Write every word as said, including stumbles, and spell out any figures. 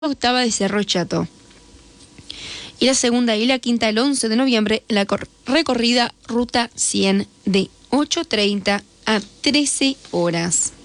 octava de Cerro Chato. Y la segunda y la quinta el once de noviembre, la recorrida Ruta cien de ocho treinta a trece horas.